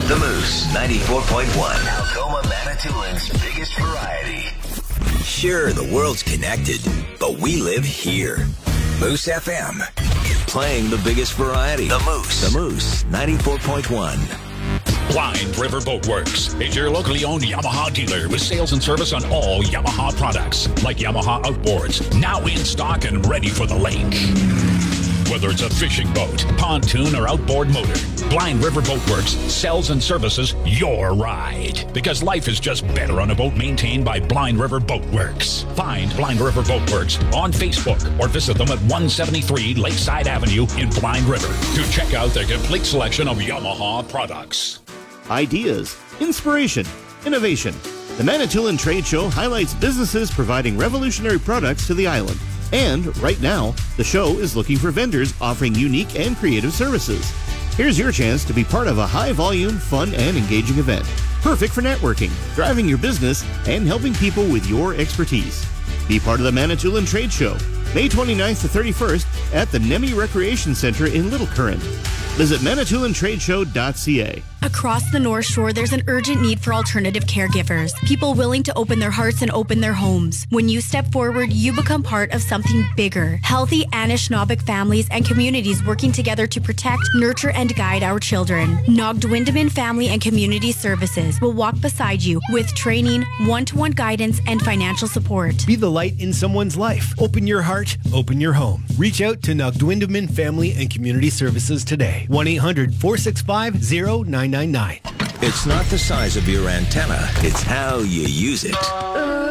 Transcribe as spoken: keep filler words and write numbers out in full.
The Moose ninety-four point one. Algoma Manitoulин's biggest variety. Sure, the world's connected, but we live here. Moose F M. Playing the biggest variety. The Moose. The Moose ninety-four point one. Blind River Boatworks is your locally owned Yamaha dealer with sales and service on all Yamaha products, like Yamaha outboards, now in stock and ready for the lake. Whether it's a fishing boat, pontoon, or outboard motor, Blind River Boatworks sells and services your ride. Because life is just better on a boat maintained by Blind River Boatworks. Find Blind River Boatworks on Facebook or visit them at one seventy-three Lakeside Avenue in Blind River to check out their complete selection of Yamaha products. Ideas, inspiration, innovation. The Manitoulin Trade Show highlights businesses providing revolutionary products to the island. And right now, the show is looking for vendors offering unique and creative services. Here's your chance to be part of a high-volume, fun, and engaging event. Perfect for networking, driving your business, and helping people with your expertise. Be part of the Manitoulin Trade Show, May twenty-ninth to thirty-first at the Nemi Recreation Center in Little Current. Visit manitoulin trade show dot c a. Across the North Shore, there's an urgent need for alternative caregivers. People willing to open their hearts and open their homes. When you step forward, you become part of something bigger. Healthy Anishinaabeg families and communities working together to protect, nurture, and guide our children. Nogdwindaman Family and Community Services will walk beside you with training, one-to-one guidance, and financial support. Be the light in someone's life. Open your heart, open your home. Reach out to Nogdwindaman Family and Community Services today. one eight hundred, four six five, zero nine nine nine. It's not the size of your antenna, it's how you use it.